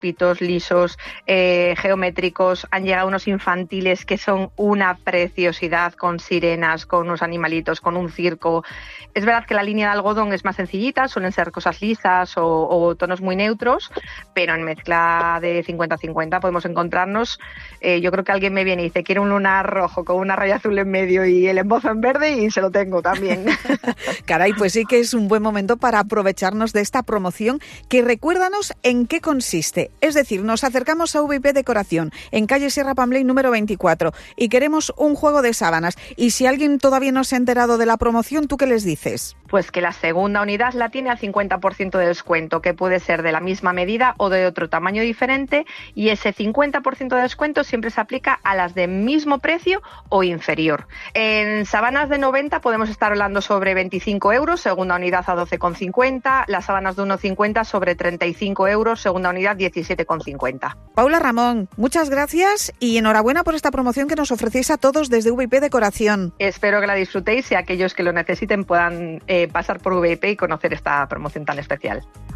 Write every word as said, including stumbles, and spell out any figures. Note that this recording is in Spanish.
pitos lisos, eh, geométricos, han llegado unos infantiles que son una preciosidad, con sirenas, con unos animalitos, con un circo. Es verdad que la línea de algodón es más sencillita, suelen ser cosas lisas o, o tonos muy neutros, pero en mezcla de cincuenta cincuenta podemos encontrarnos, eh, yo creo que alguien me viene y dice, quiero un lunar rojo con una raya azul en medio y el embozo en verde, y se lo tengo también. Caray, pues sí que es un buen momento para aprovecharnos de esta promoción, que recuérdanos en qué consiste. Es decir, nos acercamos a V I P Decoración, en calle Sierra Pamplén número veinticuatro, y queremos un juego de sábanas. Y si alguien todavía no se ha enterado de la promoción, ¿tú qué les dices? Pues que la segunda unidad la tiene al cincuenta por ciento de descuento, que puede ser de la misma medida o de otro tamaño diferente, y ese cincuenta por ciento de descuento siempre se aplica a las de mismo precio o inferior. En sábanas de noventa podemos estar hablando sobre veinticinco euros, segunda unidad a doce con cincuenta, las sábanas de uno cincuenta sobre treinta y cinco euros, segunda unidad diecisiete con cincuenta. Paula Ramón, muchas gracias y enhorabuena por esta promoción que nos ofrecéis a todos desde V I P Decoración. Espero que la disfrutéis y aquellos que lo necesiten puedan eh, pasar por V I P y conocer esta promoción tan especial.